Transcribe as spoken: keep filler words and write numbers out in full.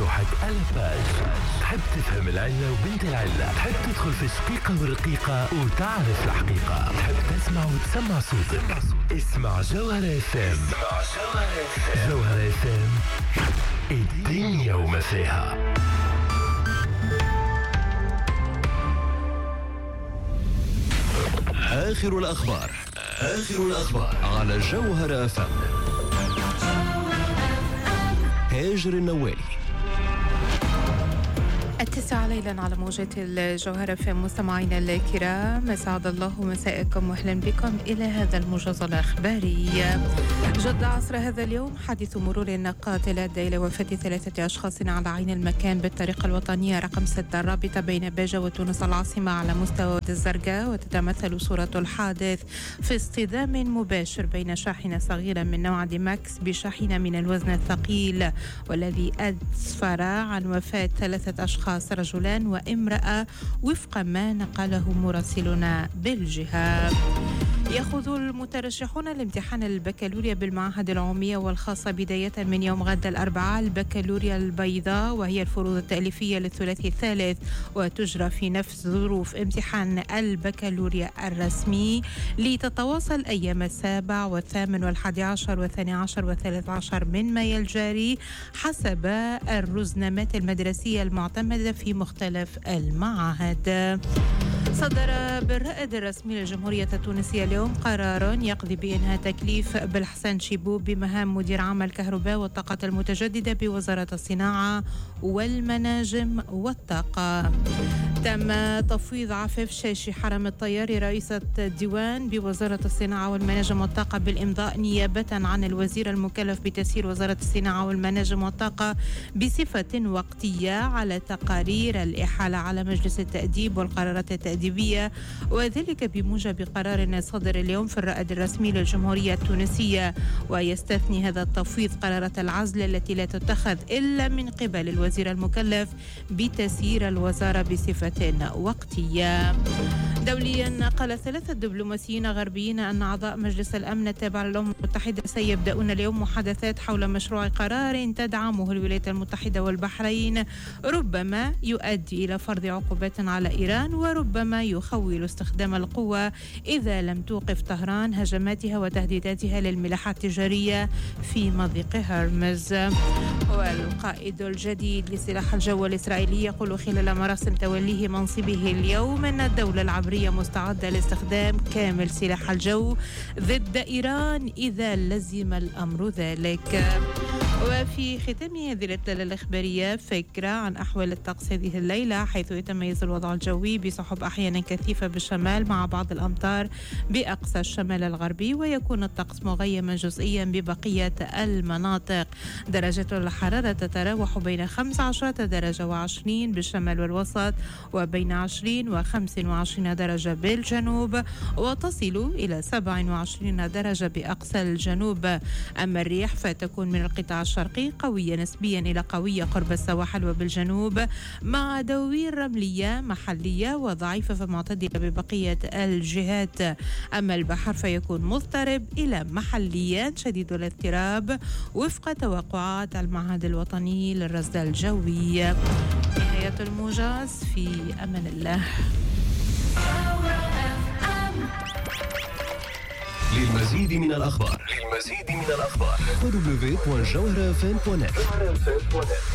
روحك ألفاج. تحب تفهم العلة وبنت العلة، تحب تدخل في الشقيقة والرقيقة وتعرف الحقيقة، تحب تسمع وتسمع صوتك. اسمع جوهرة اف ام. جوهرة اف ام، الدنيا وما فيها. آخر الأخبار آخر الأخبار على جوهرة اف ام. هاجر النوالي. التاسعة ليلا على موجة الجوهرة في مستمعينا الكرام، أسعد الله مساءكم وأهلا بكم إلى هذا الموجز الأخباري. جد عصر هذا اليوم حادث مرور قاتل أدى إلى وفاة ثلاثة أشخاص على عين المكان بالطريق الوطنية رقم ستة الرابطة بين باجة وتونس العاصمة على مستوى وادي الزرقاء. وتتمثل صورة الحادث في اصطدام مباشر بين شاحنة صغيرة من نوع دي ماكس بشاحنة من الوزن الثقيل، والذي أسفر عن وفاة ثلاثة أشخاص رجلان وامرأة وفق ما نقله مراسلنا بالجهة. يأخذ المترشحون الامتحان البكالوريا بالمعاهد العمومية والخاصة بداية من يوم غد الأربعاء البكالوريا البيضاء، وهي الفروض التأليفية للثلاثي الثالث، وتجرى في نفس ظروف امتحان البكالوريا الرسمي، لتتواصل أيام السابع والثامن والحادي عشر والثاني عشر والثالث عشر من مايو الجاري حسب الرزنامات المدرسية المعتمدة في مختلف المعاهد. صدر بالرائد الرسمي للجمهورية التونسية اليوم قرار يقضي بإنهاء تكليف بالحسن شيبو بمهام مدير عام الكهرباء والطاقة المتجددة بوزارة الصناعة والمناجم والطاقة. تم تفويض عفاف شاشي حرم الطيار رئيسة الديوان بوزارة الصناعة والمناجم والطاقة بالإمضاء نيابة عن الوزير المكلف بتسيير وزارة الصناعة والمناجم والطاقة بصفة وقتية على تقارير الإحالة على مجلس التأديب والقرارات التأديبية، وذلك بموجب قرار صدر اليوم في الرائد الرسمي للجمهورية التونسية. ويستثني هذا التفويض قرارات العزل التي لا تتخذ إلا من قبل الوزير المكلف بتسيير الوزارة بصفة وقتية. دوليا، قال ثلاثة دبلوماسيين غربيين أن أعضاء مجلس الأمن التابع للأمم المتحدة سيبدأون اليوم محادثات حول مشروع قرار تدعمه الولايات المتحدة والبحرين ربما يؤدي إلى فرض عقوبات على إيران، وربما يخول استخدام القوة إذا لم توقف طهران هجماتها وتهديداتها للملاحة التجارية في مضيق هرمز. والقائد الجديد لسلاح الجو الإسرائيلي يقول خلال مراسم توليه منصبه اليوم أن الدولة العبرية مستعدة لاستخدام كامل سلاح الجو ضد إيران إذا لزم الأمر ذلك. وفي ختام هذه الإطلالة الإخبارية فكرة عن أحوال الطقس هذه الليلة، حيث يتميز الوضع الجوي بسحب أحيانا كثيفة بالشمال مع بعض الأمطار بأقصى الشمال الغربي، ويكون الطقس مغيما جزئيا ببقية المناطق. درجة الحرارة تتراوح بين خمسة عشر درجة وعشرين بالشمال والوسط، وبين عشرين وخمس وعشرين درجة بالجنوب، وتصل إلى سبع وعشرين درجة بأقصى الجنوب. أما الريح فتكون من القطاع الشرقي قوية نسبيا إلى قوية قرب السواحل وبالجنوب، مع دوير رملية محلية وضعيفة فمعتدلة ببقية الجهات. أما البحر فيكون مضطرب إلى محليا شديد الاضطراب وفق توقعات المعهد الوطني للرصد الجوي. نهاية الموجز، في أمان الله. للمزيد من الأخبار للمزيد من الأخبار دبليو دبليو دبليو دوت جوهرة اف ام دوت نت.